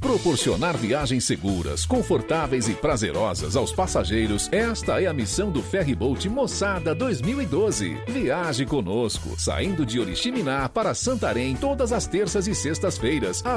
Proporcionar viagens seguras, confortáveis e prazerosas aos passageiros, esta é a missão do Ferryboat Moçada 2012. Viaje conosco, saindo de Oriximiná para Santarém todas as terças e sextas-feiras,